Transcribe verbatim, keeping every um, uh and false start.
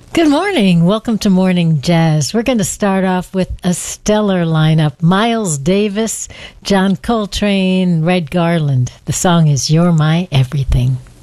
Good morning. Welcome to Morning Jazz. We're going to start off with a stellar lineup. Miles Davis, John Coltrane, Red Garland. The song is You're My Everything.